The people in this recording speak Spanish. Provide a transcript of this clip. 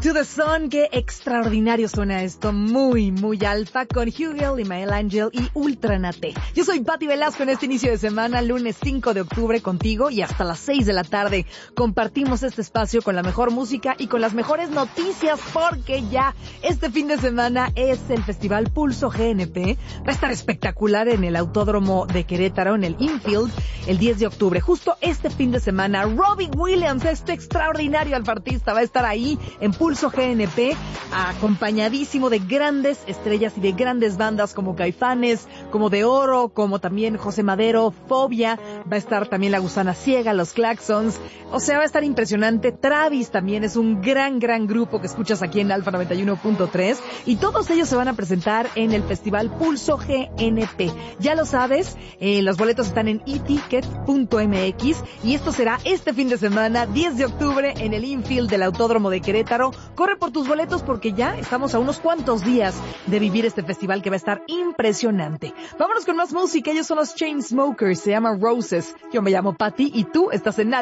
to the Sun, qué extraordinario suena esto, muy, muy alfa, con Hugel, Imael Ángel y Ultranate. Yo soy Patti Velasco en este inicio de semana, lunes 5 de octubre contigo y hasta las 6 de la tarde compartimos este espacio con la mejor música y con las mejores noticias porque ya este fin de semana es el Festival Pulso GNP, va a estar espectacular en el Autódromo de Querétaro, en el Infield, el 10 de octubre. Justo este fin de semana, Robbie Williams, este extraordinario alfartista, va a estar ahí en Pulso GNP, acompañadísimo de grandes estrellas y de grandes bandas como Caifanes, como De Oro, como también José Madero, Fobia, va a estar también La Gusana Ciega, Los Claxons, o sea, va a estar impresionante. Travis también es un gran grupo que escuchas aquí en Alfa 91.3 y todos ellos se van a presentar en el Festival Pulso GNP. Ya lo sabes, los boletos están en eticket.mx y esto será este fin de semana, 10 de octubre, en el Infield del Autódromo de Querétaro. Corre por tus boletos porque ya estamos a unos cuantos días de vivir este festival que va a estar impresionante. Vámonos con más música. Ellos son los Chainsmokers, se llama Roses. Yo me llamo Patti y tú estás en